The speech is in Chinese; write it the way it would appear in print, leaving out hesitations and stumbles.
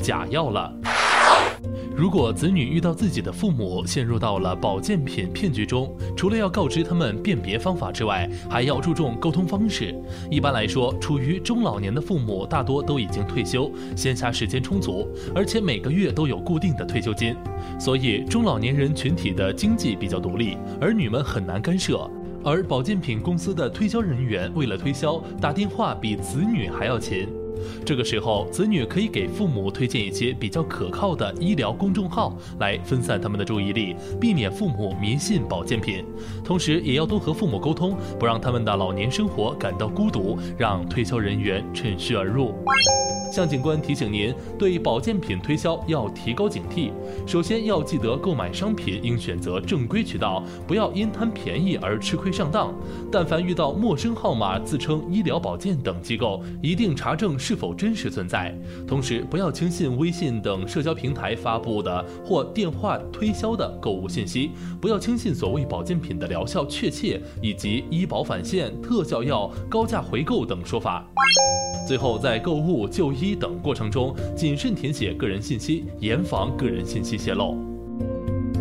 假药了。如果子女遇到自己的父母陷入到了保健品骗局中，除了要告知他们辨别方法之外，还要注重沟通方式。一般来说，处于中老年的父母大多都已经退休，闲暇时间充足，而且每个月都有固定的退休金，所以中老年人群体的经济比较独立，儿女们很难干涉。而保健品公司的推销人员为了推销，打电话比子女还要勤。这个时候，子女可以给父母推荐一些比较可靠的医疗公众号，来分散他们的注意力，避免父母迷信保健品。同时，也要多和父母沟通，不让他们的老年生活感到孤独，让推销人员趁虚而入。向警官提醒您，对保健品推销要提高警惕。首先要记得购买商品应选择正规渠道，不要因贪便宜而吃亏上当。但凡遇到陌生号码自称医疗保健等机构，一定查证是否真实存在。同时，不要轻信微信等社交平台发布的或电话推销的购物信息，不要轻信所谓保健品的疗效确切以及医保返现、特效药、高价回购等说法。最后，在购物、就医等过程中，谨慎填写个人信息，严防个人信息泄露。